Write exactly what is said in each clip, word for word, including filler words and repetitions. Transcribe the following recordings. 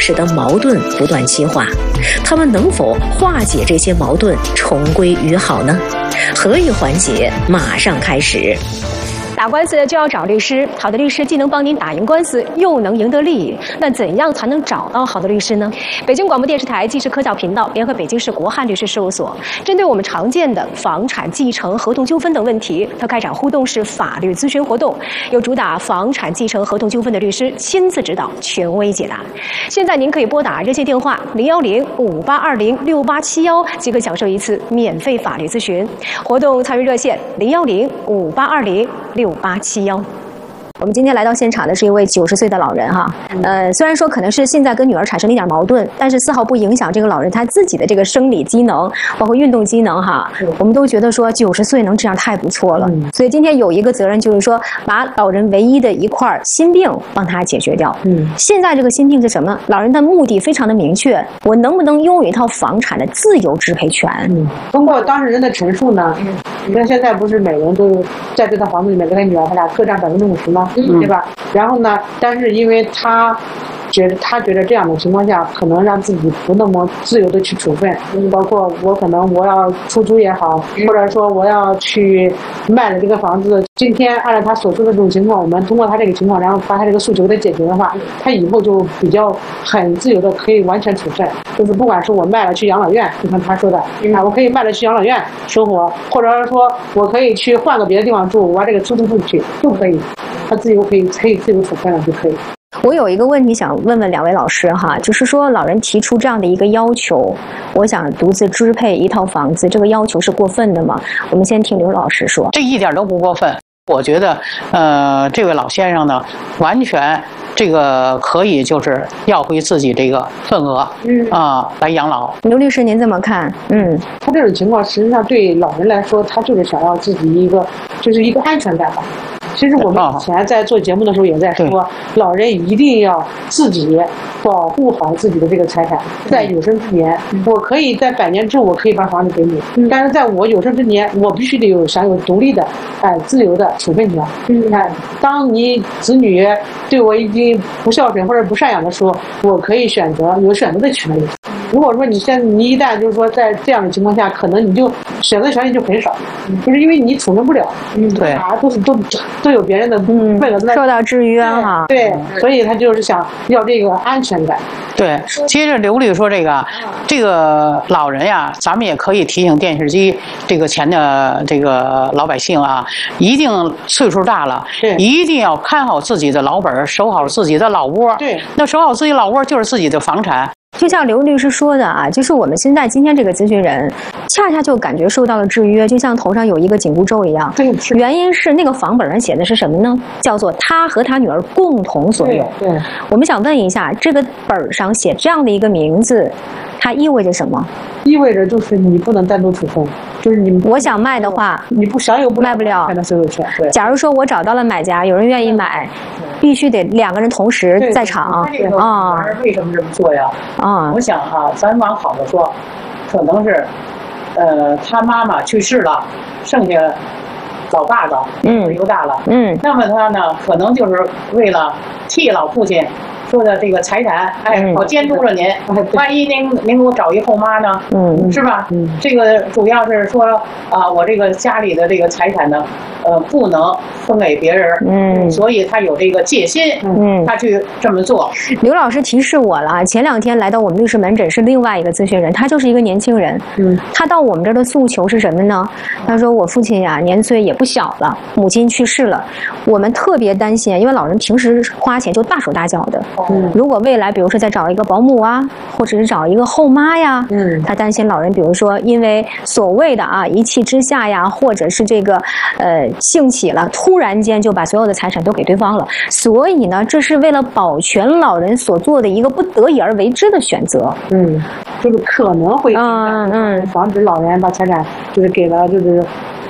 使得矛盾不断激化。他们能否化解这些矛盾，重归于好呢？何以缓解？马上开始。 打官司就要找律师，好的律师既能帮您打赢官司，又能赢得利益。那怎样才能找到好的律师呢？北京广播电视台纪实科教频道联合北京市国汉律师事务所，针对我们常见的房产继承、合同纠纷等问题，它开展互动式法律咨询活动，由主打房产继承、合同纠纷的律师亲自指导，权威解答。现在您可以拨打热线电话零幺零五八二零六八七幺，即可享受一次免费法律咨询。活动参与热线零幺零五八二零六八七幺。我们今天来到现场的是一位九十岁的老人哈，呃，虽然说可能是现在跟女儿产生了一点矛盾，但是丝毫不影响这个老人他自己的这个生理机能，包括运动机能哈。我们都觉得说九十岁能这样太不错了，所以今天有一个责任就是说，把老人唯一的一块心病帮他解决掉。嗯，现在这个心病是什么？老人的目的非常的明确，我能不能拥有一套房产的自由支配权？ 嗯，通过当事人的陈述呢，你看现在不是每人都在这套房子里面跟他女儿他俩各占百分之五十吗？嗯，对吧？然后呢，但是因为他觉得他觉得这样的情况下，可能让自己不那么自由的去处分，包括我可能我要出租也好，或者说我要去卖了这个房子。今天按照他所说的这种情况，我们通过他这个情况，然后把他这个诉求给解决的话，他以后就比较很自由的可以完全处分，就是不管是我卖了去养老院，就像他说的啊，我可以卖了去养老院生活，或者是说我可以去换个别的地方住，我把这个出租出去都可以，他自由可以可以自由处分了就可以。 我有一个问题想问问两位老师哈，就是说老人提出这样的一个要求，我想独自支配一套房子，这个要求是过分的吗？我们先听刘老师说。 这一点都不过分，我觉得，呃，这位老先生呢，完全这个可以就是要回自己这个份额，嗯啊、呃，来养老。 刘律师您怎么看？嗯， 他这种情况实际上对老人来说，他就是想要自己一个就是一个安全感吧。其实我们以前在做节目的时候也在说，老人一定要自己保护好自己的这个财产，在有生之年，我可以在百年之后我可以把房子给你，但是在我有生之年，我必须得有享有独立的、哎自由的处分权。嗯，哎，当你子女对我已经不孝顺或者不赡养的时候，我可以选择有选择的权利。如果说你现你一旦就是说在这样的情况下，可能你就选择权利就很少，就是因为你处分不了，嗯，对啊，都是都都有别人的嗯受到制约哈， 对，所以他就是想要这个安全感。 对，接着刘律说这个这个老人呀，咱们也可以提醒电视机这个前的这个老百姓啊，一定岁数大了，一定要看好自己的老本，守好自己的老窝。 对， 那守好自己老窝就是自己的房产。 就像刘律师说的啊，就是我们现在今天这个咨询人，恰恰就感觉受到了制约，就像头上有一个紧箍咒一样。 对， 原因是那个房本上写的是什么呢？叫做他和他女儿共同所有。 对，对我们想问一下，这个本上写这样的一个名字，它意味着什么？ 意味着就是你不能单独处分，就是你我想卖的话， 你不享有不卖不了的所有权。 假如说我找到了买家，有人愿意买，必须得两个人同时在场啊。为什么这么做呀？啊，我想哈、啊，咱往好的说，可能是，呃，他妈妈去世了，剩下老大的，嗯，刘大了，嗯，那么他呢，可能就是为了替老父亲说的这个财产，哎，我监督了您，万一您您给我找一后妈呢，嗯，是吧？嗯，这个主要是说啊，我这个家里的这个财产呢，呃，不能分给别人，嗯，所以他有这个戒心，嗯，他去这么做。 刘老师提示我了，前两天来到我们律师门诊是另外一个咨询人，他就是一个年轻人，嗯，他到我们这儿的诉求是什么呢？他说我父亲呀年岁也不小了，母亲去世了，我们特别担心，因为老人平时花钱就大手大脚的。嗯，如果未来比如说再找一个保姆啊，或者是找一个后妈呀，嗯，他担心老人比如说因为所谓的啊一气之下呀，或者是这个呃兴起了，突然间就把所有的财产都给对方了，所以呢，这是为了保全老人所做的一个不得已而为之的选择。 嗯，就是可能会嗯嗯防止老人把财产就是给了就是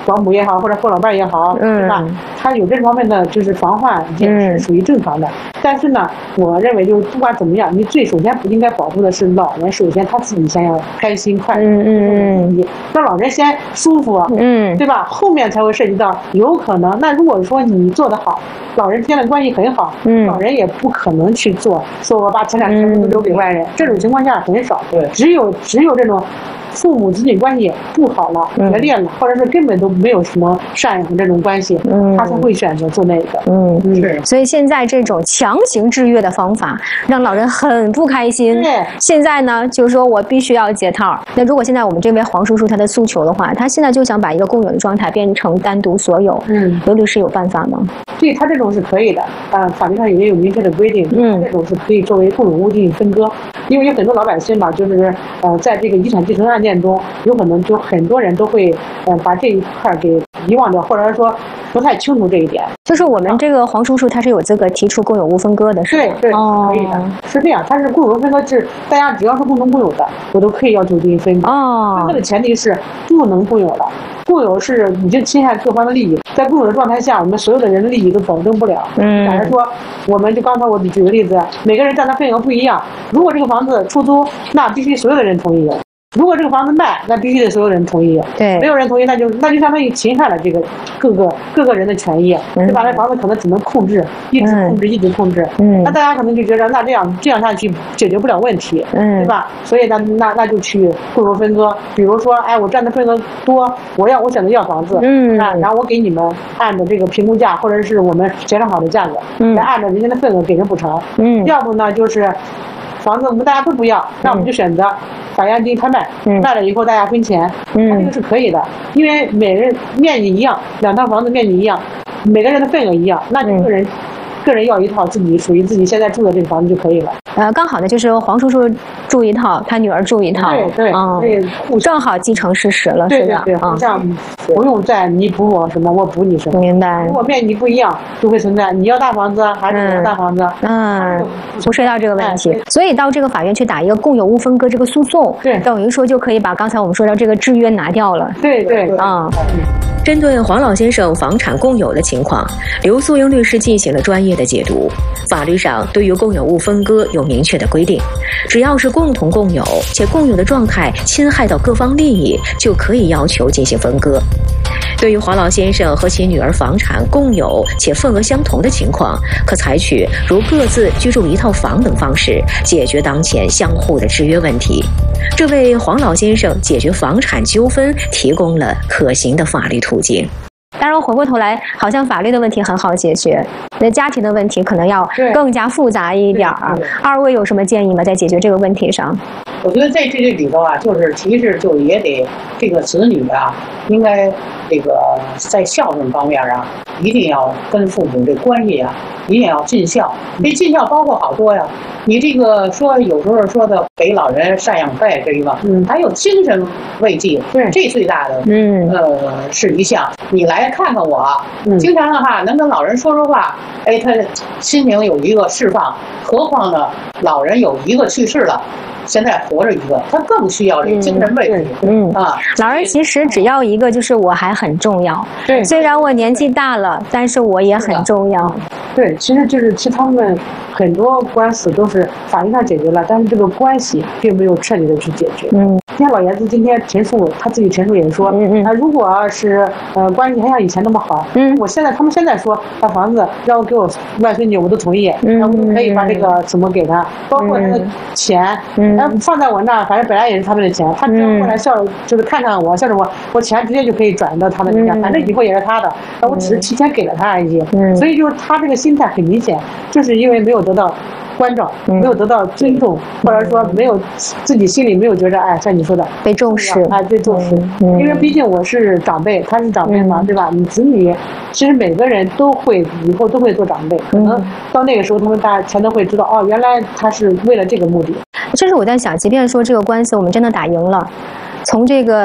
保姆也好，或者后老伴也好，嗯、对吧？他有这方面的就是防患，也是属于正常的。嗯、但是呢，我认为就是不管怎么样，你最首先不应该保护的是老人，首先他自己先要开心快乐，嗯嗯，让老人先舒服，嗯，对吧？后面才会涉及到有可能。那如果说你做得好，老人之间的关系很好，嗯，老人也不可能去做，说我把财产全部都留给外人，嗯、这种情况下很少，对，只有只有这种。父母子女关系不好了，决裂了，或者是根本都没有什么赡养这种关系，嗯，他才会选择做那个。 嗯，是。所以现在这种强行制约的方法，让老人很不开心。 对。 现在呢，就是说我必须要解套。那如果现在我们这位黄叔叔他的诉求的话，他现在就想把一个共有的状态变成单独所有。嗯。刘律师有办法吗？ 对他这种是可以的，呃，法律上也有明确的规定，嗯，这种是可以作为共有物进行分割。因为有很多老百姓吧，就是呃，在这个遗产继承案件中，有可能就很多人都会呃把这一块给遗忘掉，或者说不太清楚这一点。 就是我们这个黄叔叔他是有资格提出共有物分割的，是吧？ 对对，哦、可以的，是这样。他是共有物分割是大家只要是共同共有的，我都可以要求进行分割。哦，分割的前提是不能共有了。共有是已经侵害各方的利益，在共有的状态下，我们所有的人的利益都保证不了。嗯，假如说，我们就刚才我举个例子，每个人占的份额不一样，如果这个房子出租，那必须所有的人同意；如果这个房子卖，那必须得所有人同意。 对， 没有人同意，那就那就相当于侵害了这个各个各个人的权益，对吧？那房子可能只能控制，一直控制，一直控制。嗯，那大家可能就觉得，那这样这样下去解决不了问题，嗯，对吧？所以那那那就去共有分割。比如说，哎，我占的份额多，我要我选择要房子，嗯，啊，然后我给你们按照这个评估价或者是我们协商好的价格，嗯，来按照人家的份额给人补偿。嗯，要不呢就是房子我们大家都不要，那我们就选择法院进行拍卖，嗯、卖了以后大家分钱，嗯，这个是可以的，因为每人面积一样，两套房子面积一样，每个人的份额一样，那就个人、嗯、个人要一套自己属于自己现在住的这个房子就可以了。 呃，刚好呢，就是黄叔叔住一套，他女儿住一套， 对对，嗯， 对，正好继承事实了， 是吧？对对，互相不用再你补我什么，我补你什么。 明白。 如果面积不一样，就会存在你要大房子还是我要大房子， 嗯，不涉及到这个问题。所以到这个法院去打一个共有物分割这个诉讼， 对， 等于说就可以把刚才我们说的这个制约拿掉了。 对对， 啊。 针对黄老先生房产共有的情况，刘素英律师进行了专业的解读。法律上对于共有物分割有明确的规定，只要是共同共有且共有的状态侵害到各方利益，就可以要求进行分割。对于黄老先生和其女儿房产共有且份额相同的情况，可采取如各自居住一套房等方式解决当前相互的制约问题，这为黄老先生解决房产纠纷提供了可行的法律途径。 当然，回过头来，好像法律的问题很好解决，那家庭的问题可能要更加复杂一点儿。二位有什么建议吗？在解决这个问题上？ 我觉得在这里头啊，就是其实就也得这个子女啊，应该这个在孝顺方面啊，一定要跟父母这关系啊，一定要尽孝。这尽孝包括好多呀，你这个说有时候说的给老人赡养费这一个，嗯，还有精神慰藉，对，这最大的，嗯，呃，是一项。你来看看我，嗯、经常的话能跟老人说说话，哎，他心情有一个释放。何况呢，老人有一个去世了。现在活着一个，他更需要这个精神慰藉。嗯啊， 老人其实只要一个，就是我还很重要。 对， 虽然我年纪大了，但是我也很重要。 对，其实就是其实他们很多官司都是法律上解决了，但是这个关系并没有彻底的去解决。嗯，像老爷子今天陈述，他自己陈述也说，嗯嗯，啊，如果是呃关系还像以前那么好，嗯，我现在他们现在说把房子让我给我外孙女，我都同意，嗯，我都可以把这个什么给他，包括他的钱，嗯。然后放在我那儿，反正本来也是他们的钱，他只要过来孝，就是看看我，孝顺我，我钱直接就可以转到他的那家，反正以后也是他的，那我只是提前给了他而已。所以就是他这个心态很明显，就是因为没有得到关照，没有得到尊重，或者说没有自己心里没有觉着，哎，像你说的被重视， 哎，被重视。因为毕竟我是长辈，他是长辈嘛，对吧？你子女其实每个人都会以后都会做长辈，可能到那个时候他们大家才能会知道，哦，原来他是为了这个目的。 这是我在想，即便说这个官司我们真的打赢了，从这个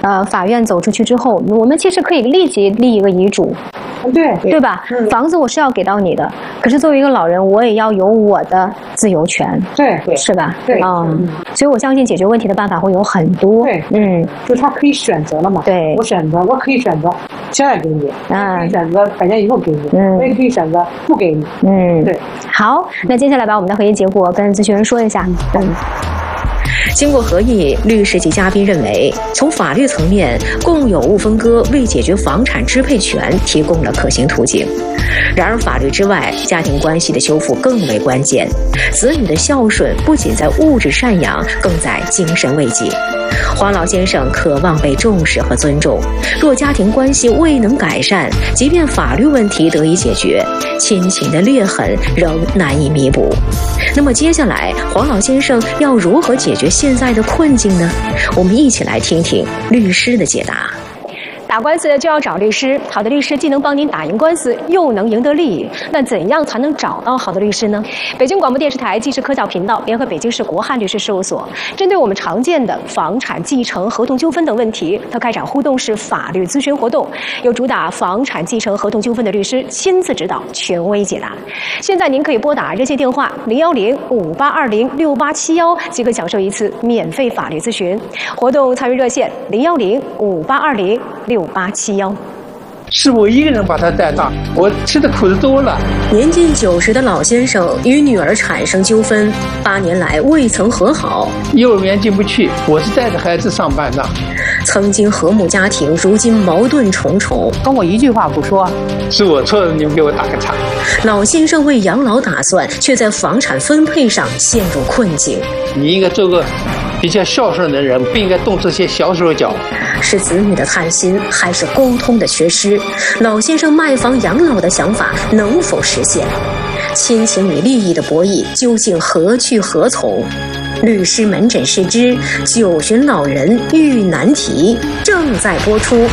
呃法院走出去之后，我们其实可以立即立一个遗嘱。 对对吧？嗯、房子我是要给到你的，可是作为一个老人，我也要有我的自由权， 对， 是吧？ 对， 嗯，所以我相信解决问题的办法会有很多。 对， 嗯， 就是他可以选择了嘛。 对， 我选择，我可以选择现在给你，啊，可以选择百年以后给你，嗯，我也可以选择不给你， 嗯， 对。 好，那接下来把我们的会议结果跟咨询人说一下。嗯。 经过合议，律师及嘉宾认为，从法律层面，共有物分割为解决房产支配权提供了可行途径。然而，法律之外，家庭关系的修复更为关键。子女的孝顺不仅在物质赡养，更在精神慰藉。黄老先生渴望被重视和尊重，若家庭关系未能改善，即便法律问题得以解决，亲情的裂痕仍难以弥补。那么接下来，黄老先生要如何解决现在的困境呢？我们一起来听听律师的解答。 打官司就要找律师，好的律师既能帮您打赢官司，又能赢得利益。那怎样才能找到好的律师呢？北京广播电视台纪实科教频道联合北京市国汉律师事务所，针对我们常见的房产继承、合同纠纷等问题，它开展互动式法律咨询活动，由主打房产继承、合同纠纷的律师亲自指导、权威解答。现在您可以拨打热线电话零幺零五八二零六八七幺，即可享受一次免费法律咨询。活动参与热线零幺零五八二零六八七幺。 是我一个人把他带大，我吃的苦的多了。 年近九十的老先生与女儿产生纠纷，八年来未曾和好。 幼儿园进不去，我是带着孩子上班的。 曾经和睦家庭，如今矛盾重重。 跟我一句话不说， 是我错了，你们给我打个岔。 老先生为养老打算，却在房产分配上陷入困境。 你应该做个比较孝顺的人，不应该动这些小手脚。 是子女的贪心，还是沟通的缺失？老先生卖房养老的想法能否实现？亲情与利益的博弈究竟何去何从？律师门诊试之九旬老人遇难题正在播出。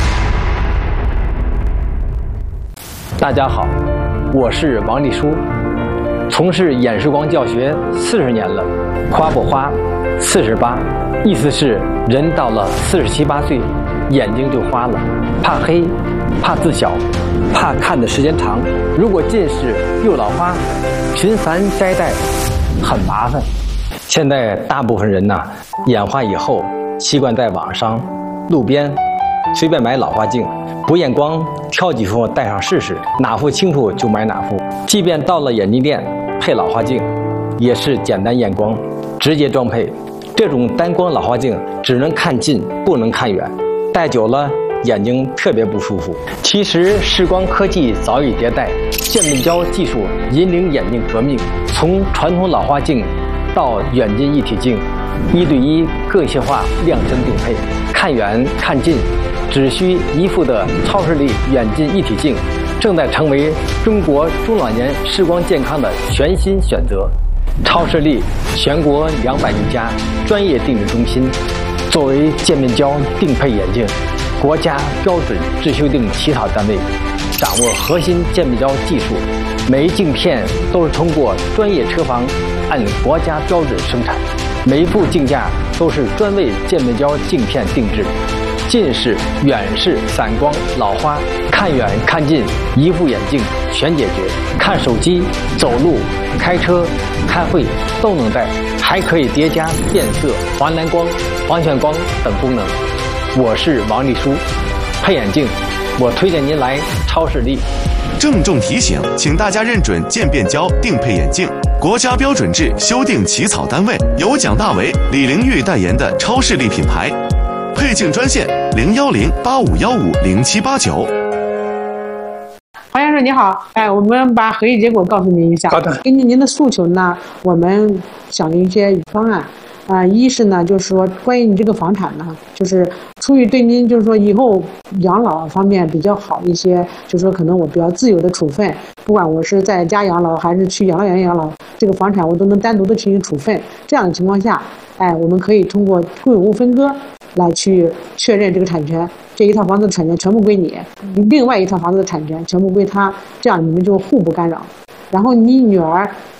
大家好，我是王立书，从事演示光教学四十年了，花不花，四十八，意思是人到了四十七八岁，眼睛就花了，怕黑，怕字小，怕看的时间长。如果近视又老花，频繁摘戴，很麻烦。现在大部分人呐，眼花以后习惯在网上、路边随便买老花镜，不验光挑几副戴上试试，哪副清楚就买哪副。即便到了眼镜店配老花镜，也是简单验光，直接装配。这种单光老花镜只能看近，不能看远，戴久了眼睛特别不舒服。其实视光科技早已迭代，渐变焦技术引领眼镜革命，从传统老花镜到远近一体镜，一对一个性化量身定配，看远看近只需一副的超视力远近一体镜，正在成为中国中老年视光健康的全新选择。超视力全国两百余家专业定制中心，作为渐变焦定配眼镜国家标准制修订起草单位，掌握核心渐变焦技术，每一镜片都是通过专业车房按国家标准生产，每一部镜架都是专为渐变焦镜片定制。近视、远视、散光、老花，看远看近一副眼镜全解决。看手机、走路、开车、开会都能戴，还可以叠加变色、防蓝光、防眩光等功能。我是王立书，配眼镜，我推荐您来超视力。 郑重提醒，请大家认准渐变焦定配眼镜，国家标准制修订起草单位由蒋大为、李玲玉代言的超视力品牌。配镜专线零幺零八五幺五零七八九。 黄先生你好，哎，我们把合议结果告诉您一下。 好的。 根据您的诉求呢，我们想了一些方案。啊、呃，一是呢，就是说关于你这个房产呢，就是出于对您就是说以后养老方面比较好一些，就是说可能我比较自由的处分，不管我是在家养老还是去养老院养老，这个房产我都能单独的进行处分。这样的情况下，哎，我们可以通过共有物分割来去确认这个产权，这一套房子的产权全部归你，另外一套房子的产权全部归他，这样你们就互不干扰。然后你女儿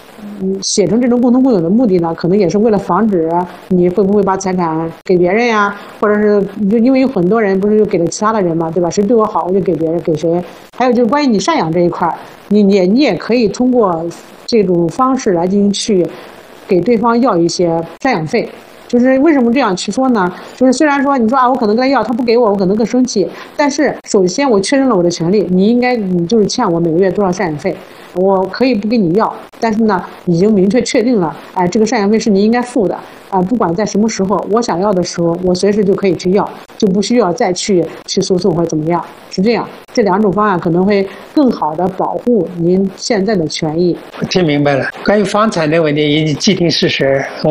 写成这种共同共有的目的呢，可能也是为了防止你会不会把财产给别人呀，或者是就因为有很多人不是就给了其他的人嘛，对吧？谁对我好我就给别人给谁。还有就是关于你赡养这一块，你你你也可以通过这种方式来进行去给对方要一些赡养费。就是为什么这样去说呢？就是虽然说你说啊，我可能跟他要，他不给我，我可能更生气。但是首先我确认了我的权利，你应该你就是欠我每个月多少赡养费，我可以不给你要，但是呢，已经明确确定了，哎，这个赡养费是你应该付的啊，不管在什么时候，我想要的时候，我随时就可以去要，就不需要再去去诉讼或者怎么样，是这样。这两种方案可能会更好的保护您现在的权益。 我听明白了，关于房产的问题以及既定事实，我